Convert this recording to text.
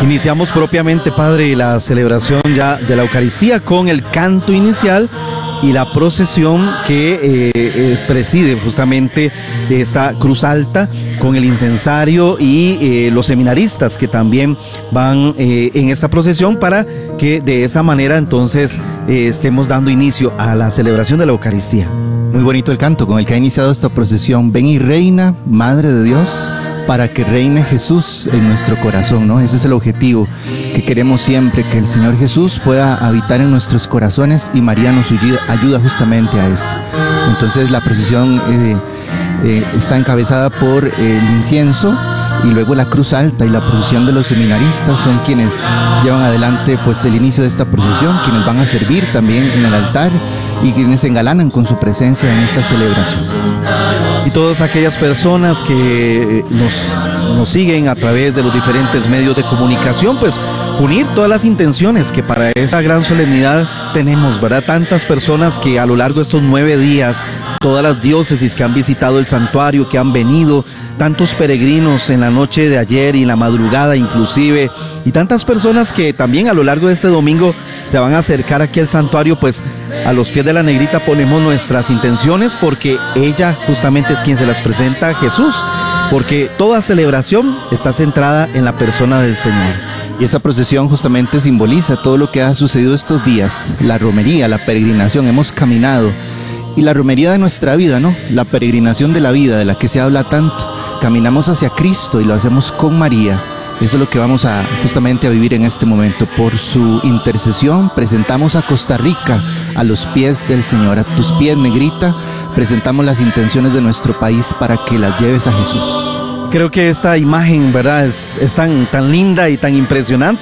Iniciamos propiamente, Padre, la celebración ya de la Eucaristía con el canto inicial y la procesión que preside justamente esta cruz alta con el incensario y los seminaristas que también van en esta procesión para que de esa manera entonces estemos dando inicio a la celebración de la Eucaristía. Muy bonito el canto con el que ha iniciado esta procesión. Ven y reina, Madre de Dios, para que reine Jesús en nuestro corazón, ¿no? Ese es el objetivo que queremos siempre, que el Señor Jesús pueda habitar en nuestros corazones, y María nos ayuda justamente a esto. Entonces la procesión está encabezada por el incienso y luego la cruz alta y la procesión de los seminaristas son quienes llevan adelante pues el inicio de esta procesión, quienes van a servir también en el altar y quienes se engalanan con su presencia en esta celebración. Y todas aquellas personas que nos siguen a través de los diferentes medios de comunicación, pues unir todas las intenciones que para esta gran solemnidad tenemos, ¿verdad? Tantas personas que a lo largo de estos 9 días, todas las diócesis que han visitado el santuario, que han venido, tantos peregrinos en la noche de ayer y en la madrugada inclusive, y tantas personas que también a lo largo de este domingo se van a acercar aquí al santuario, pues a los pies de la negrita ponemos nuestras intenciones, porque ella justamente es quien se las presenta a Jesús, porque toda celebración está centrada en la persona del Señor. Y esa procesión justamente simboliza todo lo que ha sucedido estos días, la romería, la peregrinación, hemos caminado, y la romería de nuestra vida, ¿no? La peregrinación de la vida, de la que se habla tanto. Caminamos hacia Cristo y lo hacemos con María. Eso es lo que vamos justamente a vivir en este momento. Por su intercesión presentamos a Costa Rica a los pies del Señor. A tus pies, negrita, presentamos las intenciones de nuestro país para que las lleves a Jesús. Creo que esta imagen, ¿verdad?, es tan linda y tan impresionante.